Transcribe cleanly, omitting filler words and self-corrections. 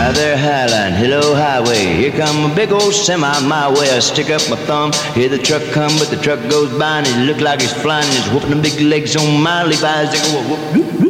Hi there, Highline, hello, highway. Here come a big old semi my way. I stick up my thumb, hear the truck come, but the truck goes by and it look like he's flying. He's whooping the big legs on my Levi's. They go whoop, whoop, whoop.